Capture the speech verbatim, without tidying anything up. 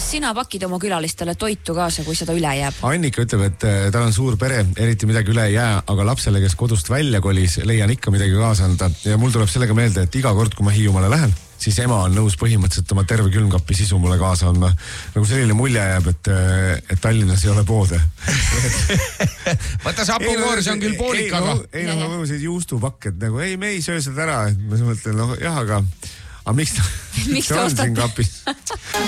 kas sina pakid oma külalistele toitu kaasa, kui seda üle jääb? Annika ütleb, et tal on suur pere, eriti midagi üle ei jää, aga lapsele, kes kodust välja kolis, leian ikka midagi kaasa anda. Ja mul tuleb sellega meelde, et iga kord, kui ma Hiiumaale lähen, siis ema on nõus põhimõtteliselt oma terve külmkapi sisu mulle kaasa andma. Nagu selline mulje jääb, et, et Tallinnas ei ole poode. Võta sapukoor, see on küll poolik, aga... Ei, no, ma võin juustupakk, et nagu, ei, me ei söö seda ära. Ma mõtlen, noh, jah, aga, aga miks ta, miks see on siin kapis?